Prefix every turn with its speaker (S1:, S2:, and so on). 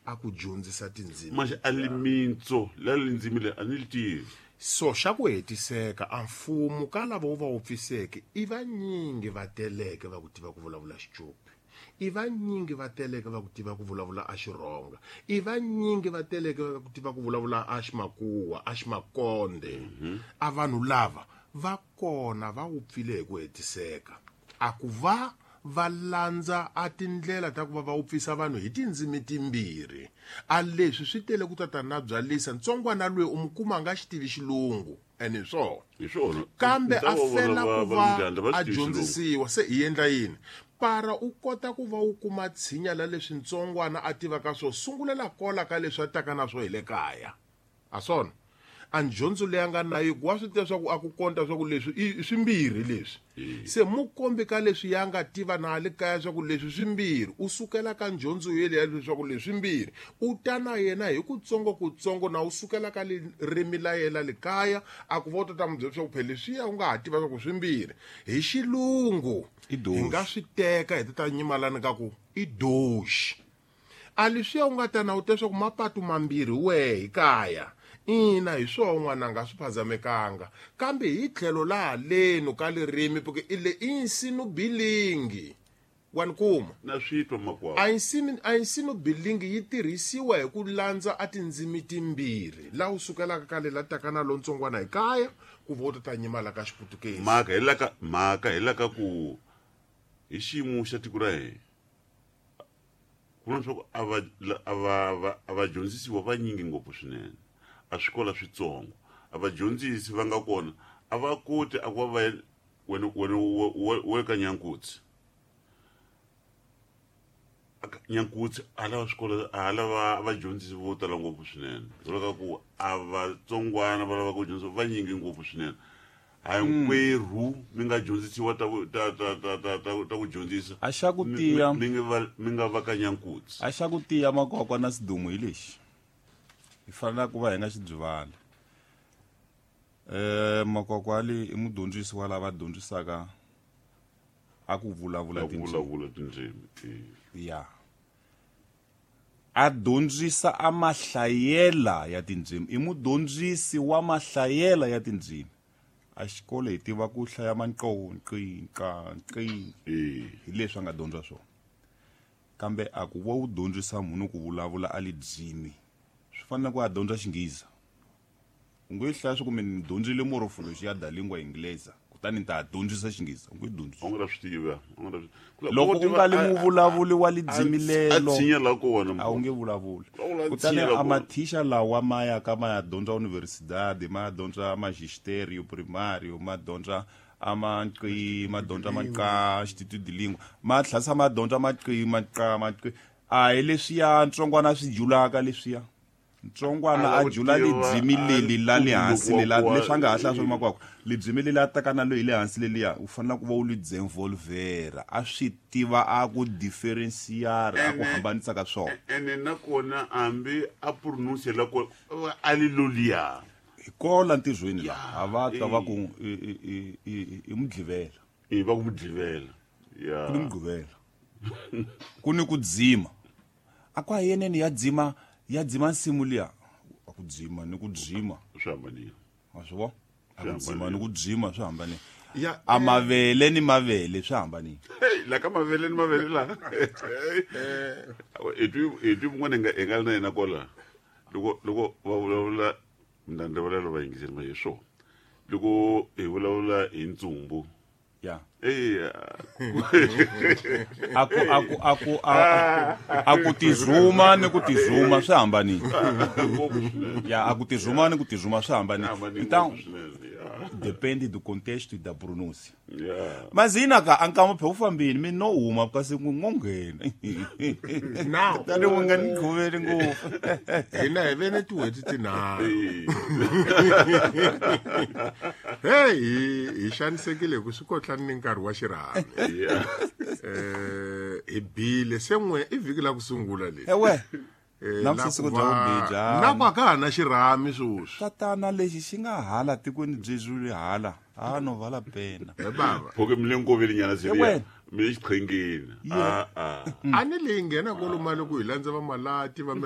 S1: aku dyondzisa tindzimi
S2: manje alimitso la lindzimi le anilitivi
S1: so xa ku hetiseka a mfumo ka lava wu va wu pfiseke i vanyingi va teleke va ku tiva ku vulavula Xicopi i vanyingi va teleke va ku tiva ku vulavula a Xirhonga i vanyingi va teleke va ku tiva ku vulavula a Ximakuwa a Ximakonde a vanhu lava va kona va wu pfile hi ku hetiseka a ku va landza a tindlela ta ku va wu pfisa vanhu hi tindzimi timbirhi a leswi swi tele ku tata na byalisa ntsongwana loyi mu kuma nga xi tivi Xilungu ene
S2: hi swona
S1: kambe a fela ku va a dyondzisiwa se hi endla yini para u kota ku va u kuma tshinya la leswi ntsongwana a tivaka swo sungulela kola ka leswi a taka na swo hi le kaya a swona a dyondzo leyi a nga na yi wa swi tiva swa ku a ku konta swa ku leswi i swimbirhi leswi se mukombi ka leswi ya nga tiva na le kaya swa ku leswi swimbirhi u sukela ka dyondzo yeleya leswaku leswi swimbirhi u ta na yena hi kutsongo na u sukela ka ririmi la yena le kaya a ku vota ta mubyela swa ku phela leswiya u nga ha tiva swa ku swimbirhi hi Xilungu hi nga swi teka hi ta nyimalani ka ku i doxi a leswiya u nga ta na u te swa ku mapatu mambirhi wehe kaya ina hi swona n'wana nga swi phazamekanga kambe hi tlhelo laha leno ka ririmi porque ile insino bilingi wanikuma
S2: na switwa makwavo
S1: a insino bilingi yi tirhisiwa hi ku landza a tindzimi timbirhi la u sukelaka ka lela takana lontsongwana hi kaya ku vota ta nyimala ka Xiputukezi
S2: mhaka hi laka ku hi xiyimo xa tiko ra hina ku na swa ku a vadyondzisiwa vanyingi ngopfu swinene a swikola switsongo a vadyondzisi va nga kona a va koti a ku va we ka Nyankutsi a lava swikola a lava vadyondzisi vo tala ngopfu swinene loko ku a vatsongwana va lava ku dyondzisa vanyingi ngopfu swinene hinkwerhu mi nga dyondzisiwa ta ku dyondzisa
S3: a xa ku tiya
S2: mi nga va ka Nyankutsi
S3: a xa ku tiya Makwakwa na Sidumu hi lexi hi fanele ku va hi nga xi byivala Makwakwa i mudyondzisi wa lava dyondzisaka a ku vulavula
S2: tindzimi
S3: ya a dyondzisa a mahlayela ya tindzimi i mudyondzisi wa mahlayela ya tindzimi a xikolo hi tiva ku hlaya manqonqi hi leswi a nga dyondza swona kambe a ku va u dyondzisa munhu ku vulavula a lidzimi swi fanele ku a dyondza Xinghezi u nge hlaya swi ku mi dyondzile morphology ya da lingua inglesa kutani ta dyondzisa Xinghezi u nge dyondzisa
S2: u nga swi tiva
S3: loko u nga li muvulavuli wa lidzimi lelo a wu nge vulavuli kutani a mathisha lawa ma ya ka ma ya dyondza universidade ma ya dyondza magistério primário ma dyondza amanqi ma dyondza manqa institute de lingua ma tlhasa ma dyondza manqi a hi leswiya ntsongwana swi julaka leswiya ntsongwana a jula lidzimi leli la le hansi leswi a nga ha hlaya swa Makwakwa lidzimi leli a takana lo hi le hansi leliya u fanele ku va u li desenvolvera a swi tiva a ku differentiara a ku hambanisa ka swona
S2: ene nakona hambi a pronounce lako a li loliya
S3: hi kola ntizweni la a va ta va ku i mudlivela
S2: va ku mudlivela ya
S3: ku ni mugqivela ku ni ku dzima a kwa yeneni ya dzima nsimu liya a ku dzima ni ku dzima
S2: swi hambanile
S3: a swi vona a ku dzima ni ku dzima swi hambanile a mavele ni mavele swi hambanile
S2: la ka mavele ni mavele la etwi mun'wana hi nga na yena kola loko va vulavula mina ni vulavula va yingiseli ma yeswo loko hi vulavula hi ntsumbu
S3: ya aku tizuma ni ku tizuma swi hambanile ya aku tizuma ni ku tizuma swi hambanile então depende do contexto e da pronúncia mas inaka ankama phe ufambile mina no huma kasi ngongena
S1: now
S3: tani unga ni khuveli ngopfu
S1: hina hi vene tiweti tinharhu hey hi xanisekile ku swi kotlani ni nkarhi wa xirhami hi bile se n'we i vhiki la ku sungula leyi
S3: ewe na msisiku bya ubija
S1: na kwa ka hana xirhami swoswi
S3: tatana lexi xi nga hala tikweni byezuli hala no vala pena
S1: baba
S2: phoke mlenkoveli nyana zeliya mi xiqhengeni
S1: a ni leyi nghena kolomali ku hi landza va malati va